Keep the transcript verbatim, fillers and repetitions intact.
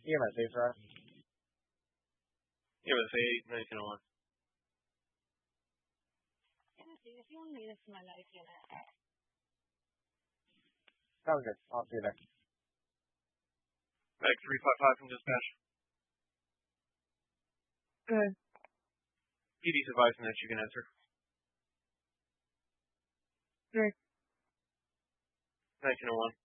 E M S eight, sir. E M S eight, nineteen oh one. If you want to lead us to my life unit. Sounds good. I'll see you there. Back three five five from dispatch. Good. P D's advising that you can answer. Good. nineteen oh one.